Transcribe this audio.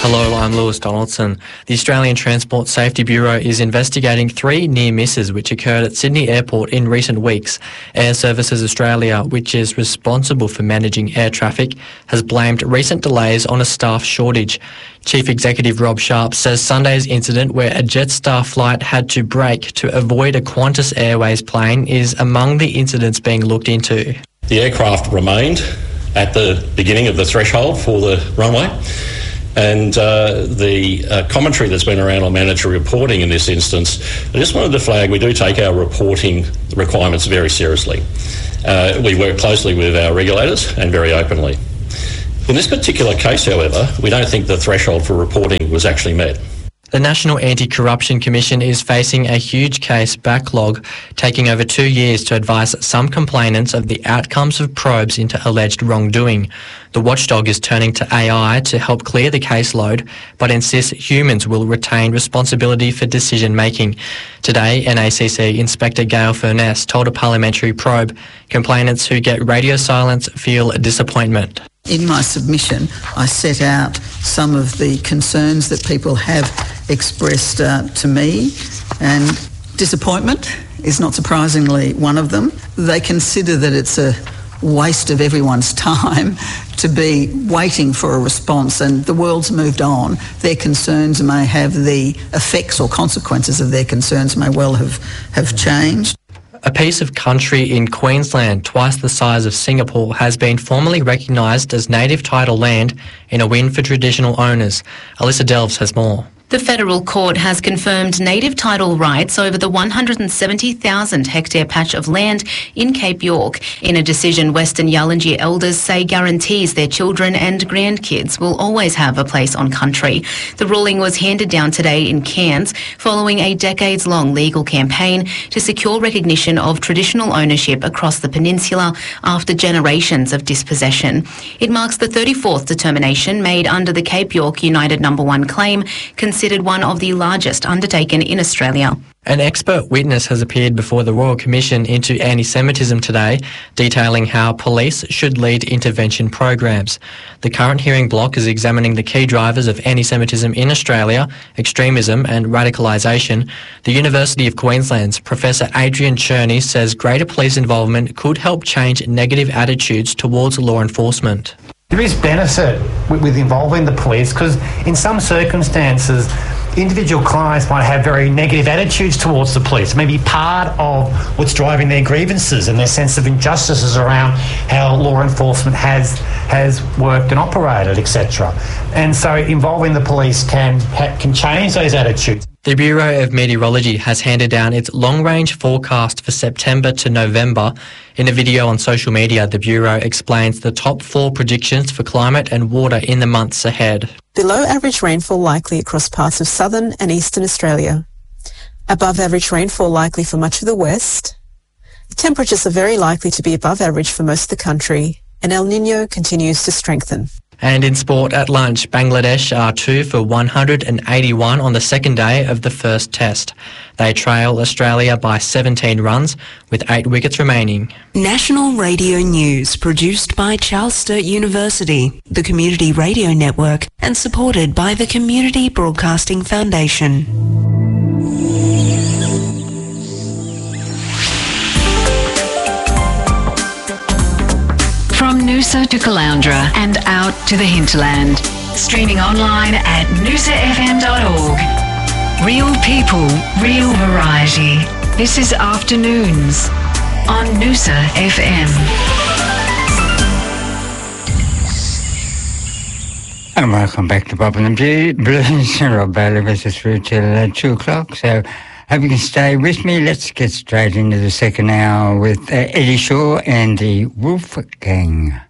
Hello, I'm Lewis Donaldson. The Australian Transport Safety Bureau is investigating 3 near misses which occurred at Sydney Airport in recent weeks. Air Services Australia, which is responsible for managing air traffic, has blamed recent delays on a staff shortage. Chief Executive Rob Sharp says Sunday's incident where a Jetstar flight had to brake to avoid a Qantas Airways plane is among the incidents being looked into. The aircraft remained at the beginning of the threshold for the runway. And the commentary that's been around on mandatory reporting in this instance, I just wanted to flag we do take our reporting requirements very seriously. We work closely with our regulators and very openly. In this particular case, however, we don't think the threshold for reporting was actually met. The National Anti-Corruption Commission is facing a huge case backlog, taking over 2 years to advise some complainants of the outcomes of probes into alleged wrongdoing. The watchdog is turning to AI to help clear the caseload, but insists humans will retain responsibility for decision-making. Today, NACC Inspector Gail Furness told a parliamentary probe complainants who get radio silence feel disappointment. In my submission, I set out some of the concerns that people have expressed to me, and disappointment is not surprisingly one of them. They consider that it's a waste of everyone's time to be waiting for a response, and the world's moved on. Their concerns may have the effects or consequences of their concerns may well have changed. A piece of country in Queensland, twice the size of Singapore, has been formally recognised as native title land in a win for traditional owners. Alyssa Delves has more. The federal court has confirmed native title rights over the 170,000 hectare patch of land in Cape York in a decision Western Yalanji elders say guarantees their children and grandkids will always have a place on country. The ruling was handed down today in Cairns following a decades-long legal campaign to secure recognition of traditional ownership across the peninsula after generations of dispossession. It marks the 34th determination made under the Cape York United No. 1 claim, considered one of the largest undertaken in Australia. An expert witness has appeared before the Royal Commission into Anti-Semitism today, detailing how police should lead intervention programs. The current hearing block is examining the key drivers of anti-Semitism in Australia, extremism and radicalisation. The University of Queensland's Professor Adrian Cherney says greater police involvement could help change negative attitudes towards law enforcement. There is benefit with involving the police because in some circumstances individual clients might have very negative attitudes towards the police. Maybe part of what's driving their grievances and their sense of injustices around how law enforcement has worked and operated, etc. And so involving the police can change those attitudes. The Bureau of Meteorology has handed down its long-range forecast for September to November. In a video on social media, the Bureau explains the top 4 predictions for climate and water in the months ahead. Below average rainfall likely across parts of southern and eastern Australia. Above average rainfall likely for much of the west. Temperatures are very likely to be above average for most of the country, and El Niño continues to strengthen. And in sport at lunch, Bangladesh are 2 for 181 on the second day of the first test. They trail Australia by 17 runs with 8 wickets remaining. National Radio News produced by Charles Sturt University, the Community Radio Network, and supported by the Community Broadcasting Foundation. From Noosa to Caloundra and out to the hinterland. Streaming online at noosafm.org. Real people, real variety. This is Afternoons on Noosa FM. And welcome back to Bob and the Blues. Rob Bailey with us through till 2 o'clock. So hope you can stay with me. Let's get straight into the second hour with Eddie Shaw and the Wolf Gang.